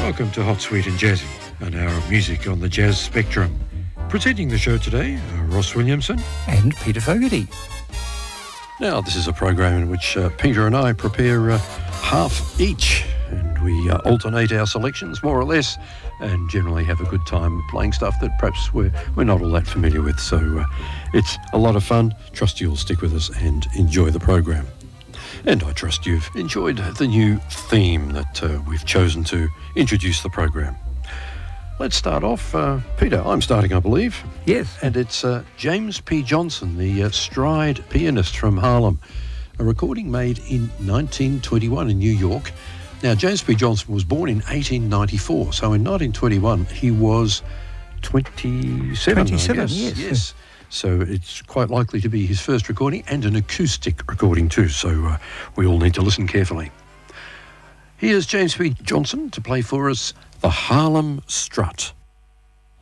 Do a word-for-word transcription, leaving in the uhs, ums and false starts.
Welcome to Hot, Sweet and Jazzy, an hour of music on the jazz spectrum. Presenting the show today, uh, Ross Williamson and Peter Fogarty. Now, this is a program in which uh, Peter and I prepare uh, half each, and we uh, alternate our selections more or less, and generally have a good time playing stuff that perhaps we're, we're not all that familiar with. So uh, it's a lot of fun. Trust you'll stick with us and enjoy the program. And I trust you've enjoyed the new theme that uh, we've chosen to introduce the program. Let's start off. Uh, Peter, I'm starting, I believe. Yes. And it's uh, James P. Johnson, the uh, stride pianist from Harlem, a recording made in nineteen twenty-one in New York. Now, James P. Johnson was born in eighteen ninety-four, so in nineteen twenty-one he was twenty-seven, twenty-seven, I guess. yes. Yes. So it's quite likely to be his first recording, and an acoustic recording too, so uh, we all need to listen carefully. Here's James P. Johnson to play for us the Harlem Strut.